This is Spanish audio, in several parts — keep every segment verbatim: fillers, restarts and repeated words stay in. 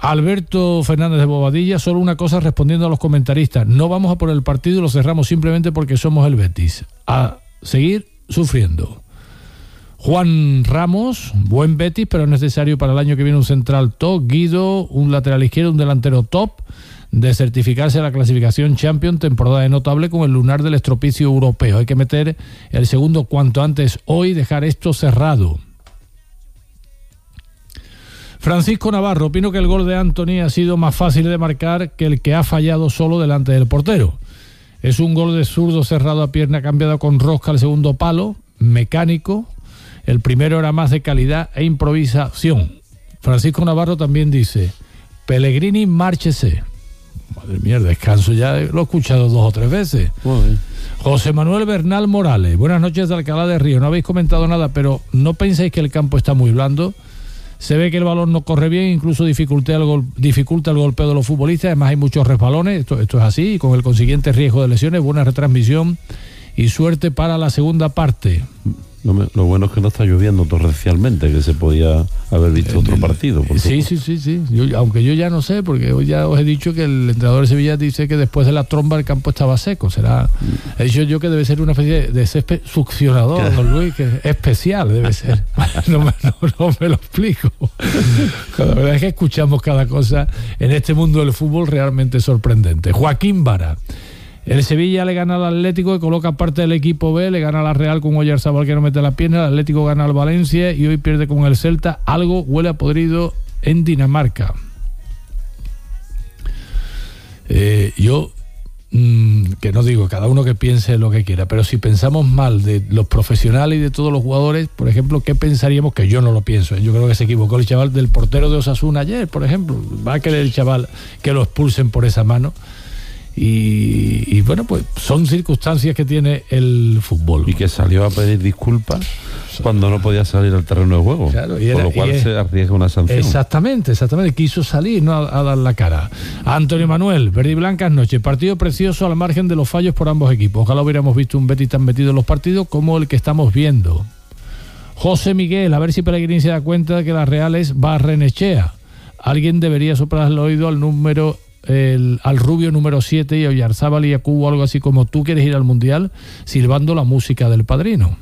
Alberto Fernández de Bobadilla, solo una cosa respondiendo a los comentaristas: no vamos a por el partido y lo cerramos simplemente porque somos el Betis. A seguir sufriendo. Juan Ramos, buen Betis, pero es necesario para el año que viene un central top. Guido, un lateral izquierdo, un delantero top. De certificarse la clasificación Champions, temporada de notable con el lunar del estropicio europeo. Hay que meter el segundo cuanto antes hoy, dejar esto cerrado. Francisco Navarro, opino que el gol de Antony ha sido más fácil de marcar que el que ha fallado solo delante del portero. Es un gol de zurdo cerrado a pierna cambiada con rosca al segundo palo, mecánico. El primero era más de calidad e improvisación. Francisco Navarro también dice: Pellegrini, márchese. Madre mía, el descanso ya lo he escuchado dos o tres veces. Bueno. José Manuel Bernal Morales, buenas noches de Alcalá de Río. No habéis comentado nada, pero ¿no pensáis que el campo está muy blando? Se ve que el balón no corre bien, incluso dificulta el, gol, dificulta el golpeo de los futbolistas. Además hay muchos resbalones, esto, esto es así, y con el consiguiente riesgo de lesiones. Buena retransmisión y suerte para la segunda parte. Lo, lo bueno es que no está lloviendo torrencialmente, que se podía haber visto otro partido. Por sí, sí, sí, sí. Yo, aunque yo ya no sé, porque hoy ya os he dicho que el entrenador de Sevilla dice que después de la tromba el campo estaba seco. Será, he dicho yo que debe ser una especie de césped succionador, don Luis, que es especial debe ser. No me, no, no me lo explico. La verdad es que escuchamos cada cosa en este mundo del fútbol realmente sorprendente. Joaquín Vara. El Sevilla le gana al Atlético, que coloca parte del equipo B, le gana a la Real con Oyarzabal que no mete la pierna, el Atlético gana al Valencia y hoy pierde con el Celta. Algo huele a podrido en Dinamarca. Eh, yo, mmm, que no digo, cada uno que piense lo que quiera, pero si pensamos mal de los profesionales y de todos los jugadores, por ejemplo, ¿qué pensaríamos? Que yo no lo pienso, ¿eh? Yo creo que se equivocó el chaval del portero de Osasuna ayer, por ejemplo. Va a querer el chaval que lo expulsen por esa mano. Y, y bueno, pues son circunstancias que tiene el fútbol. Y que salió a pedir disculpas cuando no podía salir al terreno de juego. Claro, y era, con lo cual es, se arriesga una sanción. Exactamente, exactamente. Quiso salir, no a, a dar la cara. Antonio Manuel, verde y blancas noches. Partido precioso al margen de los fallos por ambos equipos. Ojalá hubiéramos visto un Betis tan metido en los partidos como el que estamos viendo. José Miguel, a ver si Pellegrini se da cuenta de que la Real es Barrenechea. Alguien debería soplar el oído al número... El, al rubio número siete y a Oyarzabal y a Cubo, algo así como: tú quieres ir al Mundial, silbando la música del Padrino.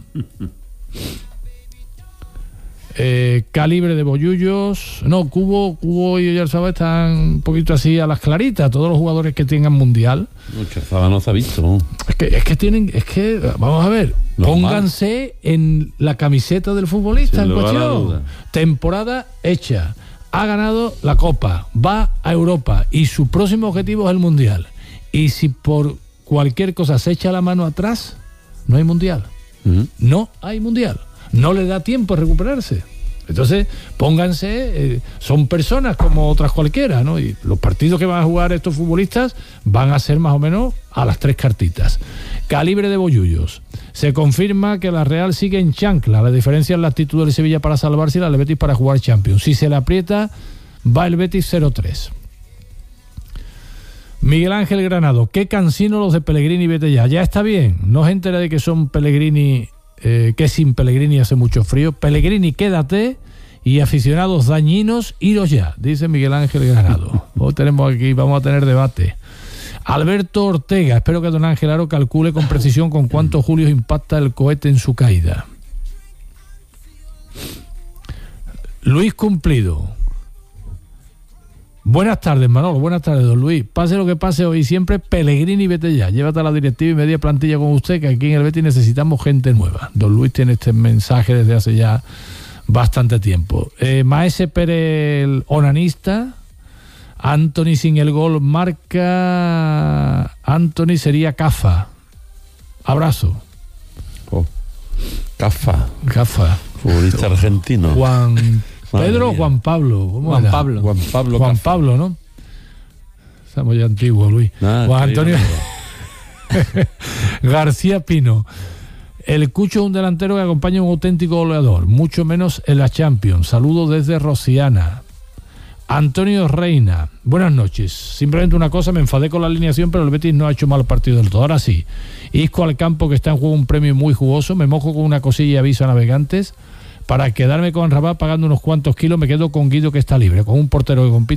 eh, calibre de bollullos. No, Cubo, Cubo y Oyarzabal están un poquito así a las claritas. Todos los jugadores que tengan Mundial. Oyarzabal no se ha visto, ¿no? Es que, es que tienen, es que, vamos a ver, Normal. Pónganse en la camiseta del futbolista en cuestión. Temporada hecha. Ha ganado la Copa, va a Europa y su próximo objetivo es el Mundial. Y si por cualquier cosa se echa la mano atrás, no hay Mundial. Uh-huh. No hay Mundial. No le da tiempo a recuperarse. Entonces, pónganse, eh, son personas como otras cualquiera, ¿no? Y los partidos que van a jugar estos futbolistas van a ser más o menos a las tres cartitas. Calibre de bollullos. Se confirma que la Real sigue en chancla. La diferencia es la actitud del Sevilla para salvarse y la del Betis para jugar Champions. Si se le aprieta, va el Betis cero tres. Miguel Ángel Granado. Qué cansino los de Pellegrini, vete ya. Ya está bien. No se entera de que son Pellegrini... Eh, que sin Pellegrini hace mucho frío. Pellegrini, quédate, y aficionados dañinos, iros ya, dice Miguel Ángel Granado. Hoy tenemos aquí, vamos a tener debate. Alberto Ortega, espero que don Ángel Aro calcule con precisión con cuántos julios impacta el cohete en su caída. Luis Cumplido. Buenas tardes, Manolo. Buenas tardes, don Luis. Pase lo que pase hoy siempre, Pellegrini, vete ya. Llévate a la directiva y media plantilla con usted, que aquí en el Betis necesitamos gente nueva. Don Luis tiene este mensaje desde hace ya bastante tiempo. Eh, Maese Pérez, el onanista. Antony sin el gol marca. Antony sería Cafa. Abrazo. Oh. Cafa. Cafa. Futbolista argentino. Juan... Pedro o Juan Pablo. ¿Cómo Juan era? Pablo. Juan Pablo. Juan Cafa. Pablo, ¿no? Estamos ya antiguos, Luis. Ah, Juan Antonio García Pino. El Cucho es un delantero que acompaña a un auténtico goleador, mucho menos en la Champions. Saludos desde Rosiana. Antonio Reina. Buenas noches. Simplemente una cosa, me enfadé con la alineación, pero el Betis no ha hecho mal partido del todo. Ahora sí. Isco al campo, que está en juego un premio muy jugoso. Me mojo con una cosilla y aviso a Navegantes. Para quedarme con Rabat pagando unos cuantos kilos, me quedo con Guido, que está libre, con un portero que compite